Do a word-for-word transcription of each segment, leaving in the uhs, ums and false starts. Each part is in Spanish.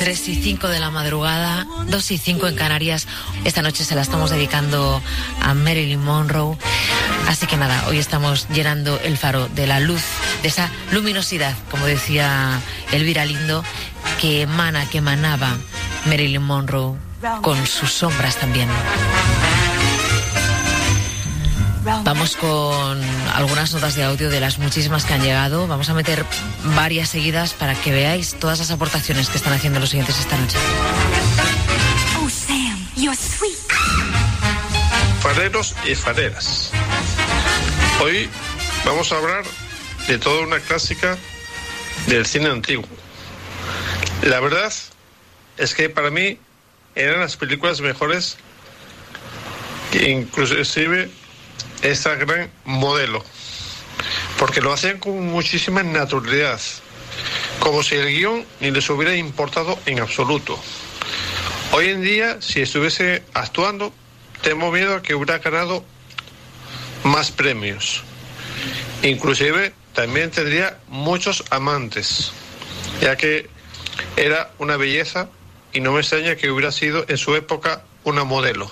tres y cinco de la madrugada, dos y cinco en Canarias. Esta noche se la estamos dedicando a Marilyn Monroe. Así que nada, hoy estamos llenando el faro de la luz, de esa luminosidad, como decía Elvira Lindo, que emana, que emanaba Marilyn Monroe con sus sombras también. Vamos con algunas notas de audio de las muchísimas que han llegado. Vamos a meter varias seguidas para que veáis todas las aportaciones que están haciendo los oyentes esta noche. Oh, Sam, you're sweet. Fareros y fareras. Hoy vamos a hablar de toda una clásica del cine antiguo. La verdad es que para mí eran las películas mejores, que inclusive esta gran modelo, porque lo hacían con muchísima naturalidad, como si el guión ni les hubiera importado en absoluto. Hoy en día, si estuviese actuando, temo miedo a que hubiera ganado más premios. Inclusive también tendría muchos amantes, ya que era una belleza y no me extraña que hubiera sido en su época una modelo.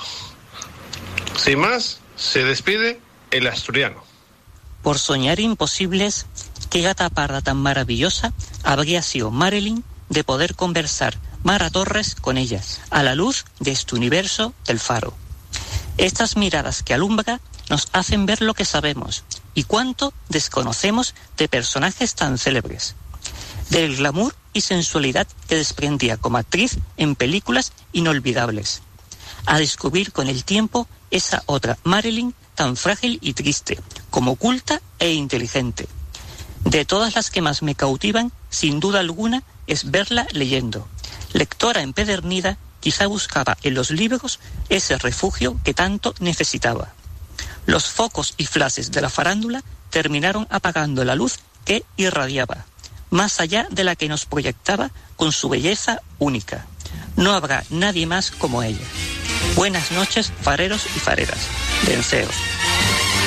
Sin más, se despide el asturiano. Por soñar imposibles, qué gata parda tan maravillosa habría sido Marilyn de poder conversar Mara Torres con ella, a la luz de este universo del faro. Estas miradas que alumbra nos hacen ver lo que sabemos y cuánto desconocemos de personajes tan célebres. Del glamour y sensualidad que desprendía como actriz en películas inolvidables. A descubrir con el tiempo esa otra Marilyn tan frágil y triste, como culta e inteligente. De todas las que más me cautivan, sin duda alguna, es verla leyendo. Lectora empedernida, quizá buscaba en los libros ese refugio que tanto necesitaba. Los focos y flashes de la farándula terminaron apagando la luz que irradiaba, más allá de la que nos proyectaba con su belleza única. No habrá nadie más como ella. Buenas noches, fareros y fareras. Venceos.